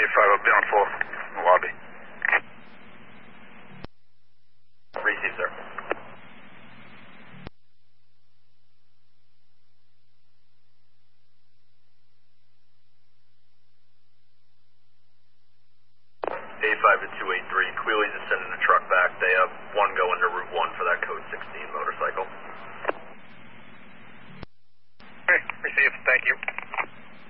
I'll be on full in the lobby. Receive, sir. A5 to 283. Quealy's is sending a truck back. They have one go